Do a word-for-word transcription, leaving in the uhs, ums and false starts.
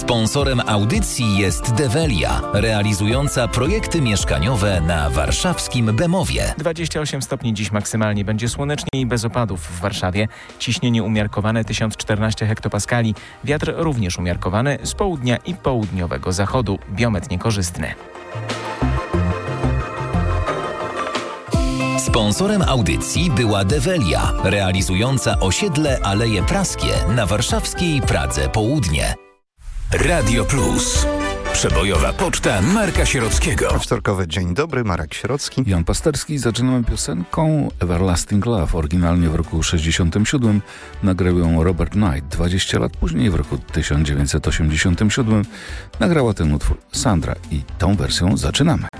Sponsorem audycji jest Develia, realizująca projekty mieszkaniowe na warszawskim Bemowie. dwadzieścia osiem stopni dziś maksymalnie, będzie słonecznie i bez opadów w Warszawie. Ciśnienie umiarkowane tysiąc czternaście hektopaskali. Wiatr również umiarkowany z południa i południowego zachodu. Biometr niekorzystny. Sponsorem audycji była Develia, realizująca osiedle Aleje Praskie na warszawskiej Pradze Południe. Radio Plus. Przebojowa poczta Marka Sierockiego. Wtorkowy dzień dobry, Marek Sierocki. Jan Pasterski. Zaczynamy piosenką Everlasting Love. Oryginalnie w roku sześćdziesiątym siódmym nagrał ją Robert Knight. dwadzieścia lat później, w roku tysiąc dziewięćset osiemdziesiątym siódmym, nagrała ten utwór Sandra i tą wersją zaczynamy.